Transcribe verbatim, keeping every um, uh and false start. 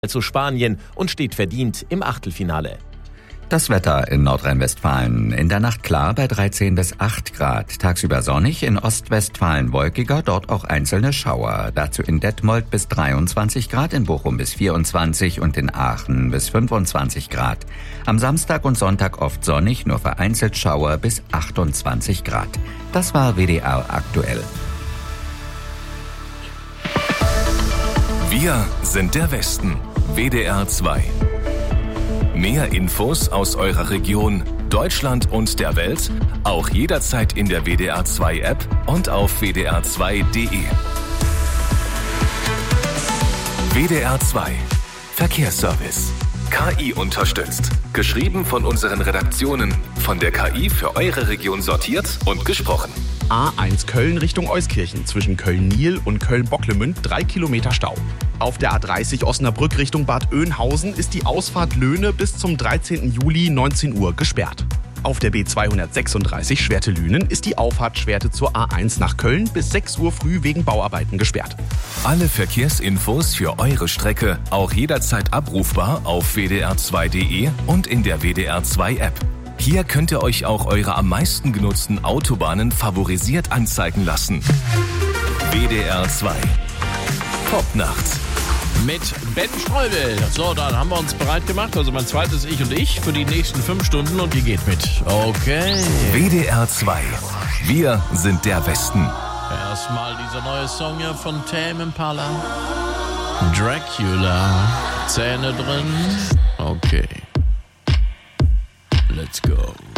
zu Spanien und steht verdient im Achtelfinale. Das Wetter in Nordrhein-Westfalen. In der Nacht klar bei dreizehn bis acht Grad. Tagsüber sonnig, in Ostwestfalen wolkiger, dort auch einzelne Schauer. Dazu in Detmold bis dreiundzwanzig Grad, in Bochum bis vierundzwanzig und in Aachen bis fünfundzwanzig Grad. Am Samstag und Sonntag oft sonnig, nur vereinzelt Schauer bis achtundzwanzig Grad. Das war W D R aktuell. Wir sind der Westen. W D R zwei. Mehr Infos aus eurer Region, Deutschland und der Welt, auch jederzeit in der W D R zwei App und auf w d r zwei punkt d e. W D R zwei. Verkehrsservice. K I unterstützt. Geschrieben von unseren Redaktionen. Von der K I für eure Region sortiert und gesprochen. A eins Köln Richtung Euskirchen. Zwischen Köln-Niel und Köln-Bocklemünd drei Kilometer Stau. Auf der A dreißig Osnabrück Richtung Bad Oeynhausen ist die Ausfahrt Löhne bis zum dreizehnten Juli neunzehn Uhr gesperrt. Auf der B zweihundertsechsunddreißig Schwerte-Lünen ist die Auffahrt Schwerte zur A eins nach Köln bis sechs Uhr früh wegen Bauarbeiten gesperrt. Alle Verkehrsinfos für eure Strecke auch jederzeit abrufbar auf w d r zwei punkt d e und in der W D R zwei App. Hier könnt ihr euch auch eure am meisten genutzten Autobahnen favorisiert anzeigen lassen. W D R zwei. Popnacht. Mit Ben Streubel. So, dann haben wir uns bereit gemacht, also mein zweites Ich und ich, für die nächsten fünf Stunden und ihr geht mit. Okay. W D R zwei. Wir sind der Westen. Erstmal dieser neue Song hier von Tame Impala. Dracula. Zähne drin. Okay. Let's go.